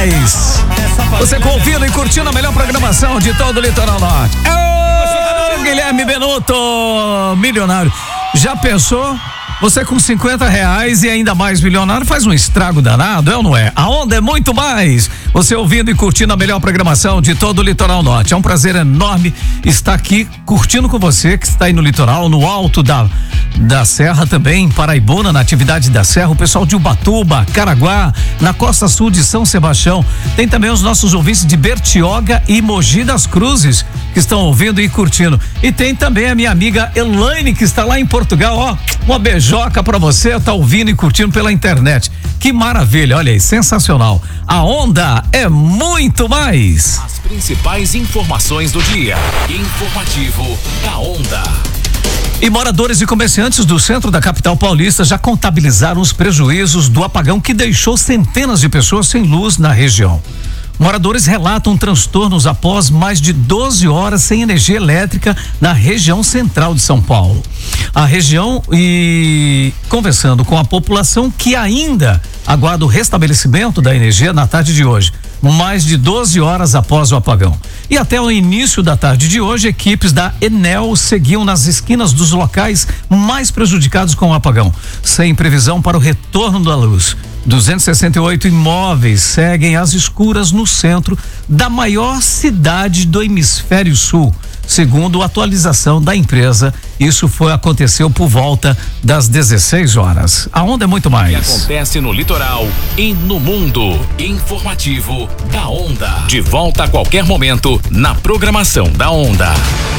mais. Você ouvindo e curtindo a melhor programação de todo o Litoral Norte. Guilherme Benuto, milionário. Já pensou? Você com R$50 e ainda mais milionário faz um estrago danado, é ou não é? A onda é muito mais. Você ouvindo e curtindo a melhor programação de todo o Litoral Norte. É um prazer enorme estar aqui curtindo com você que está aí no litoral, no alto da Serra também, em Paraibuna, na atividade da Serra, o pessoal de Ubatuba, Caraguá, na costa sul de São Sebastião. Tem também os nossos ouvintes de Bertioga e Mogi das Cruzes que estão ouvindo e curtindo. E tem também a minha amiga Elaine que está lá em Portugal, ó, uma beijoca pra você, tá ouvindo e curtindo pela internet. Que maravilha, olha aí, sensacional. A onda é muito mais. As principais informações do dia. Informativo da Onda. E moradores e comerciantes do centro da capital paulista já contabilizaram os prejuízos do apagão que deixou centenas de pessoas sem luz na região. Moradores relatam transtornos após mais de 12 horas sem energia elétrica na região central de São Paulo. A região e conversando com a população que ainda aguarda o restabelecimento da energia na tarde de hoje, mais de 12 horas após o apagão. E até o início da tarde de hoje, equipes da Enel seguiam nas esquinas dos locais mais prejudicados com o apagão, sem previsão para o retorno da luz. 268 imóveis seguem às escuras no centro da maior cidade do hemisfério sul, segundo a atualização da empresa. Isso aconteceu por volta das 16 horas. A onda é muito mais. O que acontece no litoral e no mundo. Informativo da Onda. De volta a qualquer momento na programação da Onda.